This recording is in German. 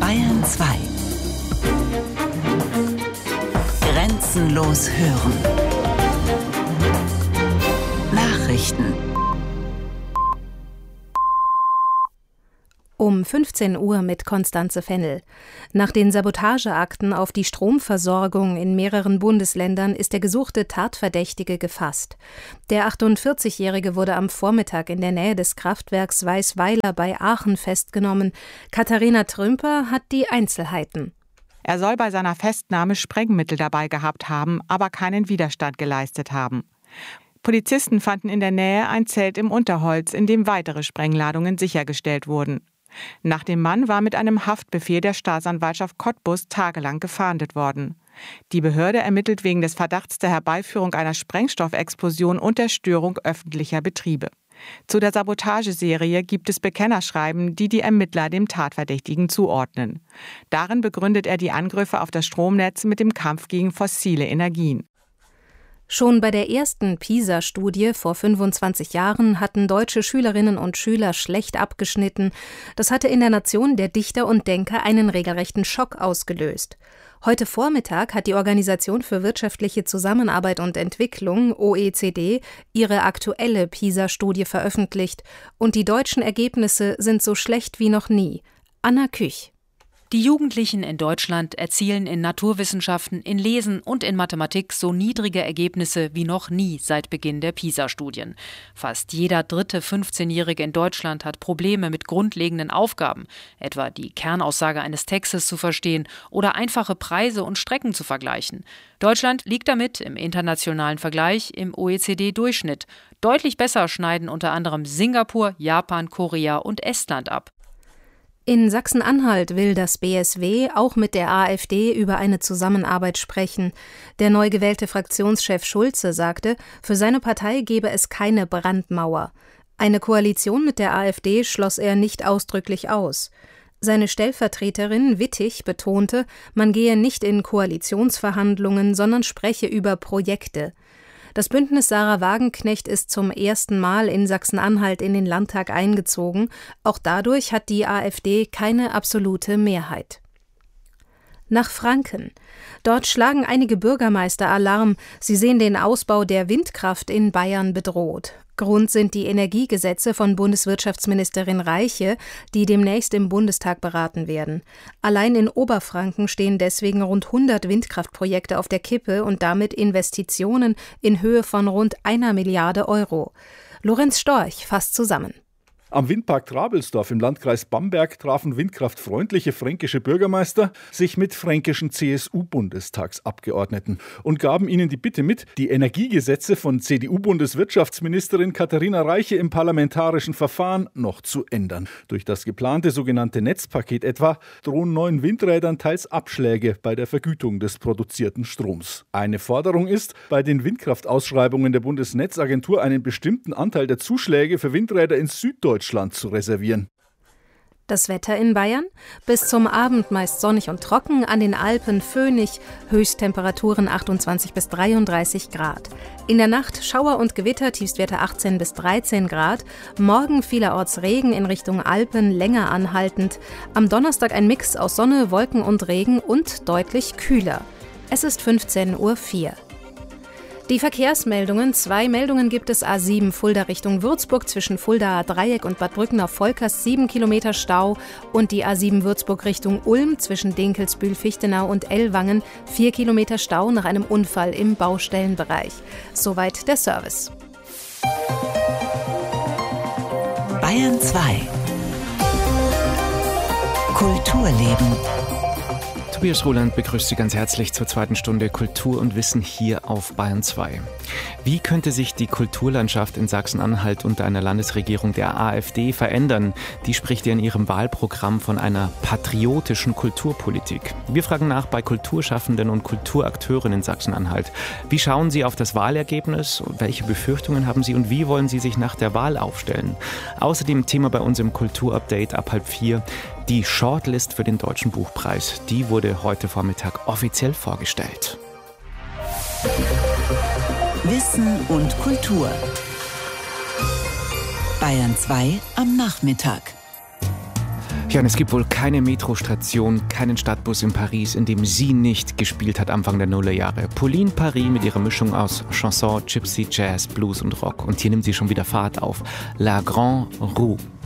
Bayern 2. Grenzenlos hören. Nachrichten. Um 15 Uhr mit Konstanze Fennel. Nach den Sabotageakten auf die Stromversorgung in mehreren Bundesländern ist der gesuchte Tatverdächtige gefasst. Der 48-Jährige wurde am Vormittag in der Nähe des Kraftwerks Weißweiler bei Aachen festgenommen. Katharina Trümper hat die Einzelheiten. Er soll bei seiner Festnahme Sprengmittel dabei gehabt haben, aber keinen Widerstand geleistet haben. Polizisten fanden in der Nähe ein Zelt im Unterholz, in dem weitere Sprengladungen sichergestellt wurden. Nach dem Mann war mit einem Haftbefehl der Staatsanwaltschaft Cottbus tagelang gefahndet worden. Die Behörde ermittelt wegen des Verdachts der Herbeiführung einer Sprengstoffexplosion und der Störung öffentlicher Betriebe. Zu der Sabotageserie gibt es Bekennerschreiben, die Ermittler dem Tatverdächtigen zuordnen. Darin begründet er die Angriffe auf das Stromnetz mit dem Kampf gegen fossile Energien. Schon bei der ersten PISA-Studie vor 25 Jahren hatten deutsche Schülerinnen und Schüler schlecht abgeschnitten. Das hatte in der Nation der Dichter und Denker einen regelrechten Schock ausgelöst. Heute Vormittag hat die Organisation für wirtschaftliche Zusammenarbeit und Entwicklung, OECD, ihre aktuelle PISA-Studie veröffentlicht. Und die deutschen Ergebnisse sind so schlecht wie noch nie. Anna Küch. Die Jugendlichen in Deutschland erzielen in Naturwissenschaften, in Lesen und in Mathematik so niedrige Ergebnisse wie noch nie seit Beginn der PISA-Studien. Fast jeder dritte 15-Jährige in Deutschland hat Probleme mit grundlegenden Aufgaben, etwa die Kernaussage eines Textes zu verstehen oder einfache Preise und Strecken zu vergleichen. Deutschland liegt damit im internationalen Vergleich im OECD-Durchschnitt. Deutlich besser schneiden unter anderem Singapur, Japan, Korea und Estland ab. In Sachsen-Anhalt will das BSW auch mit der AfD über eine Zusammenarbeit sprechen. Der neu gewählte Fraktionschef Schulze sagte, für seine Partei gebe es keine Brandmauer. Eine Koalition mit der AfD schloss er nicht ausdrücklich aus. Seine Stellvertreterin Wittig betonte, man gehe nicht in Koalitionsverhandlungen, sondern spreche über Projekte. Das Bündnis Sarah Wagenknecht ist zum ersten Mal in Sachsen-Anhalt in den Landtag eingezogen. Auch dadurch hat die AfD keine absolute Mehrheit. Nach Franken. Dort schlagen einige Bürgermeister Alarm. Sie sehen den Ausbau der Windkraft in Bayern bedroht. Grund sind die Energiegesetze von Bundeswirtschaftsministerin Reiche, die demnächst im Bundestag beraten werden. Allein in Oberfranken stehen deswegen rund 100 Windkraftprojekte auf der Kippe und damit Investitionen in Höhe von rund 1 Milliarde Euro. Lorenz Storch fasst zusammen. Am Windpark Trabelsdorf im Landkreis Bamberg trafen windkraftfreundliche fränkische Bürgermeister sich mit fränkischen CSU-Bundestagsabgeordneten und gaben ihnen die Bitte mit, die Energiegesetze von CDU-Bundeswirtschaftsministerin Katharina Reiche im parlamentarischen Verfahren noch zu ändern. Durch das geplante sogenannte Netzpaket etwa drohen neuen Windrädern teils Abschläge bei der Vergütung des produzierten Stroms. Eine Forderung ist, bei den Windkraftausschreibungen der Bundesnetzagentur einen bestimmten Anteil der Zuschläge für Windräder in Süddeutschland zu reservieren. Das Wetter in Bayern? Bis zum Abend meist sonnig und trocken, an den Alpen föhnig, Höchsttemperaturen 28 bis 33 Grad. In der Nacht Schauer und Gewitter, Tiefstwerte 18 bis 13 Grad. Morgen vielerorts Regen in Richtung Alpen, länger anhaltend. Am Donnerstag ein Mix aus Sonne, Wolken und Regen und deutlich kühler. Es ist 15:04 Uhr. Die Verkehrsmeldungen. 2 Meldungen gibt es. A7 Fulda Richtung Würzburg zwischen Fuldaer Dreieck und Bad Brückner Volkers 7 Kilometer Stau und die A7 Würzburg Richtung Ulm zwischen Dinkelsbühl-Fichtenau und Ellwangen 4 Kilometer Stau nach einem Unfall im Baustellenbereich. Soweit der Service. Bayern 2. Kulturleben. Tobias Roland begrüßt Sie ganz herzlich zur zweiten Stunde Kultur und Wissen hier auf Bayern 2. Wie könnte sich die Kulturlandschaft in Sachsen-Anhalt unter einer Landesregierung der AfD verändern? Die spricht ja in ihrem Wahlprogramm von einer patriotischen Kulturpolitik. Wir fragen nach bei Kulturschaffenden und Kulturakteuren in Sachsen-Anhalt. Wie schauen Sie auf das Wahlergebnis? Welche Befürchtungen haben Sie und wie wollen Sie sich nach der Wahl aufstellen? Außerdem Thema bei uns im Kulturupdate ab 3:30. Die Shortlist für den Deutschen Buchpreis, die wurde heute Vormittag offiziell vorgestellt. Wissen und Kultur. Bayern 2 am Nachmittag. Ja, und es gibt wohl keine Metrostation, keinen Stadtbus in Paris, in dem sie nicht gespielt hat Anfang der Nullerjahre. Pauline Paris mit ihrer Mischung aus Chanson, Gypsy, Jazz, Blues und Rock. Und hier nimmt sie schon wieder Fahrt auf. La Grande Roue.